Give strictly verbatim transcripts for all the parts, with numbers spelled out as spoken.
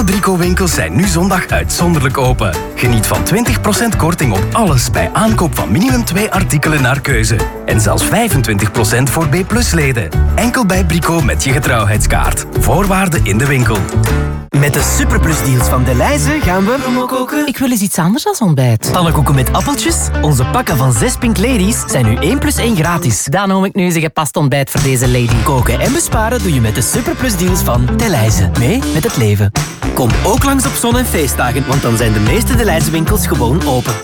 Alle Brico-winkels zijn nu zondag uitzonderlijk open. Geniet van twintig procent korting op alles bij aankoop van minimum twee artikelen naar keuze. En zelfs vijfentwintig procent voor B plus leden. Enkel bij Brico met je getrouwheidskaart. Voorwaarden in de winkel. Met de Superplus-deals van Delhaize gaan we... koken. Ik wil eens iets anders dan ontbijt. Pannenkoeken met appeltjes? Onze pakken van zes Pink Ladies zijn nu één plus één gratis. Dan noem ik nu eens een gepast ontbijt voor deze lady. Koken en besparen doe je met de Superplus-deals van Delhaize. Mee met het leven. Kom ook langs op zon- en feestdagen, want dan zijn de meeste Delhaize winkels gewoon open.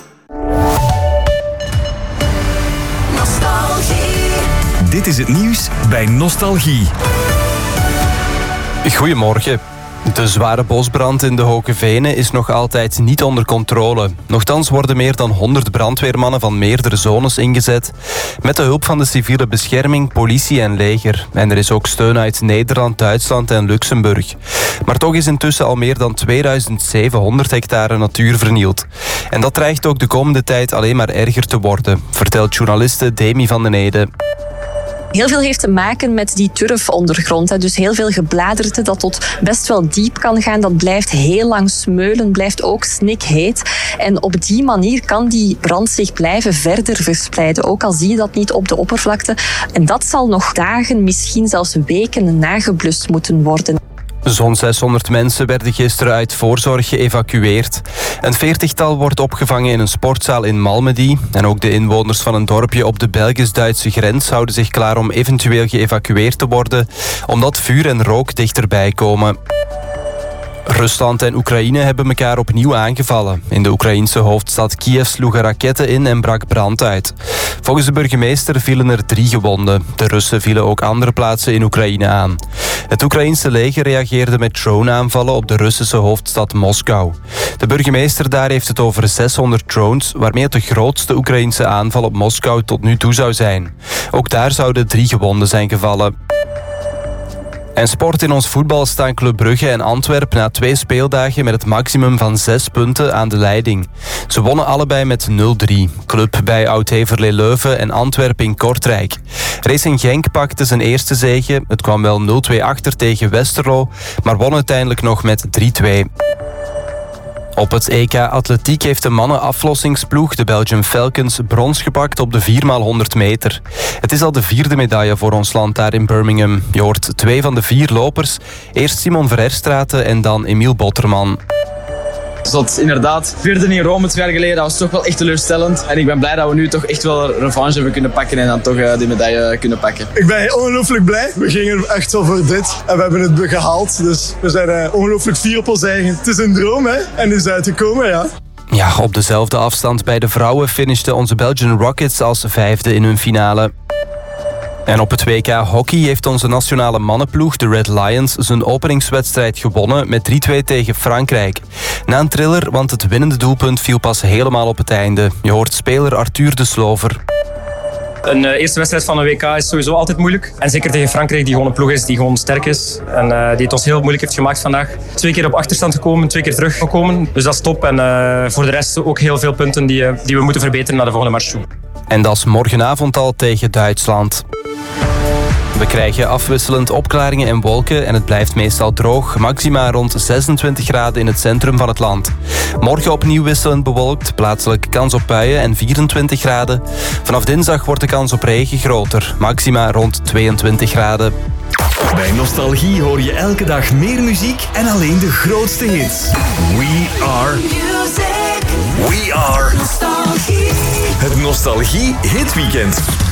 Dit is het nieuws bij Nostalgie. Goedemorgen. De zware bosbrand in de Hoge Venen is nog altijd niet onder controle. Nochtans worden meer dan honderd brandweermannen van meerdere zones ingezet, met de hulp van de civiele bescherming, politie en leger. En er is ook steun uit Nederland, Duitsland en Luxemburg. Maar toch is intussen al meer dan tweeduizend zevenhonderd hectare natuur vernield. En dat dreigt ook de komende tijd alleen maar erger te worden, vertelt journaliste Demi van den Ede. Heel veel heeft te maken met die turfondergrond. Dus heel veel gebladerte dat tot best wel diep kan gaan. Dat blijft heel lang smeulen, blijft ook snikheet. En op die manier kan die brand zich blijven verder verspreiden. Ook al zie je dat niet op de oppervlakte. En dat zal nog dagen, misschien zelfs weken nageblust moeten worden. Zo'n zeshonderd mensen werden gisteren uit voorzorg geëvacueerd. Een veertigtal wordt opgevangen in een sportzaal in Malmedy. En ook de inwoners van een dorpje op de Belgisch-Duitse grens houden zich klaar om eventueel geëvacueerd te worden, omdat vuur en rook dichterbij komen. Rusland en Oekraïne hebben elkaar opnieuw aangevallen. In de Oekraïense hoofdstad Kiev sloegen raketten in en brak brand uit. Volgens de burgemeester vielen er drie gewonden. De Russen vielen ook andere plaatsen in Oekraïne aan. Het Oekraïense leger reageerde met droneaanvallen op de Russische hoofdstad Moskou. De burgemeester daar heeft het over zeshonderd drones, waarmee het de grootste Oekraïense aanval op Moskou tot nu toe zou zijn. Ook daar zouden drie gewonden zijn gevallen. En sport in ons voetbal staan Club Brugge en Antwerpen na twee speeldagen met het maximum van zes punten aan de leiding. Ze wonnen allebei met nul drie. Club bij Oud-Heverlee Leuven en Antwerpen in Kortrijk. Racing Genk pakte zijn eerste zege. Het kwam wel nul twee achter tegen Westerlo, maar won uiteindelijk nog met drie twee. Op het E K Atletiek heeft de mannenaflossingsploeg, de Belgian Falcons, brons gepakt op de vier maal honderd meter. Het is al de vierde medaille voor ons land daar in Birmingham. Je hoort twee van de vier lopers. Eerst Simon Verherstraete en dan Emiel Botterman. Dus dat inderdaad, vierde in Rome twee jaar geleden, dat was toch wel echt teleurstellend. En ik ben blij dat we nu toch echt wel revanche hebben kunnen pakken en dan toch uh, die medaille kunnen pakken. Ik ben ongelooflijk blij. We gingen echt wel voor dit en we hebben het gehaald. Dus we zijn uh, ongelooflijk fier op ons eigen. Het is een droom, hè, en is uitgekomen, ja. Ja, op dezelfde afstand bij de vrouwen finishten onze Belgian Rockets als vijfde in hun finale. En op het W K hockey heeft onze nationale mannenploeg, de Red Lions, zijn openingswedstrijd gewonnen met drie twee tegen Frankrijk. Na een thriller, want het winnende doelpunt viel pas helemaal op het einde. Je hoort speler Arthur de Slover. Een uh, eerste wedstrijd van een W K is sowieso altijd moeilijk. En zeker tegen Frankrijk, die gewoon een ploeg is die gewoon sterk is. En uh, die het ons heel moeilijk heeft gemaakt vandaag. Twee keer op achterstand gekomen, twee keer teruggekomen. Dus dat is top. En uh, voor de rest ook heel veel punten die, uh, die we moeten verbeteren naar de volgende match toe. En dat is morgenavond al tegen Duitsland. We krijgen afwisselend opklaringen en wolken en het blijft meestal droog. Maxima rond zesentwintig graden in het centrum van het land. Morgen opnieuw wisselend bewolkt, plaatselijk kans op buien en vierentwintig graden. Vanaf dinsdag wordt de kans op regen groter. Maxima rond tweeëntwintig graden. Bij Nostalgie hoor je elke dag meer muziek en alleen de grootste hits. We are... Music. We are... Nostalgie. Het Nostalgie Hitweekend.